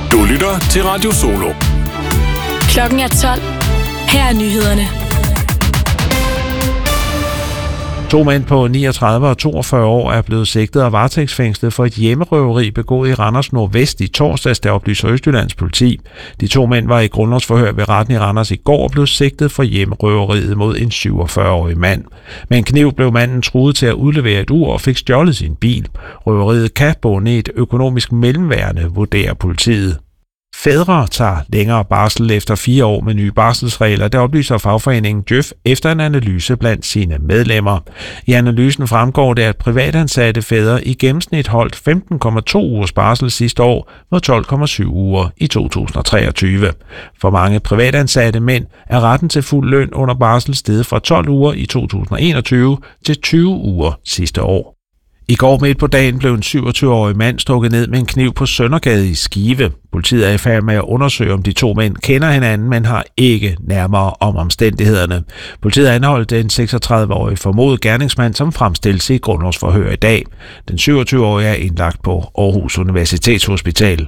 Du lytter til Radio Solo. Klokken er 12. Her er nyhederne. 2 mænd på 39 og 42 år er blevet sigtet og varetægtsfængslet for et hjemmerøveri begået i Randers Nordvest i torsdags, der oplyser Østjyllands politi. De 2 mænd var i grundlovsforhør ved retten i Randers i går og blev sigtet for hjemmerøveriet mod en 47-årig mand. Med en kniv blev manden truet til at udlevere et ur og fik stjålet sin bil. Røveriet kan bunde i et økonomisk mellemværende, vurderer politiet. Fædre tager længere barsel efter 4 år med nye barselsregler, der oplyser fagforeningen Djøf efter en analyse blandt sine medlemmer. I analysen fremgår det, at privatansatte fædre i gennemsnit holdt 15,2 ugers barsel sidste år mod 12,7 uger i 2023. For mange privatansatte mænd er retten til fuld løn under barsel steget fra 12 uger i 2021 til 20 uger sidste år. I går midt på dagen blev en 27-årig mand stukket ned med en kniv på Søndergade i Skive. Politiet er i færd med at undersøge, om de 2 mænd kender hinanden, men har ikke nærmere om omstændighederne. Politiet anholdt en 36-årig formodet gerningsmand, som fremstilles i grundlovsforhør i dag. Den 27-årige er indlagt på Aarhus Universitetshospital.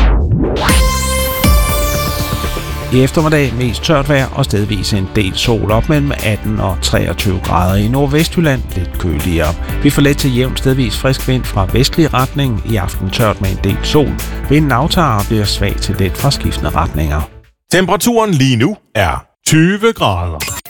I eftermiddag mest tørt vejr og stedvis en del sol op mellem 18 og 23 grader. I Nordvestjylland lidt køligere. Vi får let til jævn stedvis frisk vind fra vestlig retning. I aften tørt med en del sol. Vinden aftager og bliver svag til let fra skiftende retninger. Temperaturen lige nu er 20 grader.